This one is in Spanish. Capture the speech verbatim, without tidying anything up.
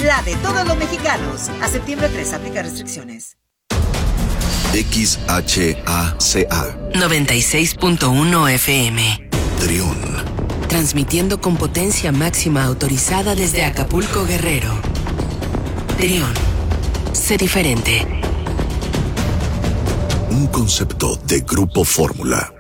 La de todos los mexicanos. A septiembre tres, aplica restricciones. X H A C A noventa y seis punto uno F M. Trión. Transmitiendo con potencia máxima autorizada desde Acapulco, Guerrero. Trión. Sé diferente. Un concepto de Grupo Fórmula.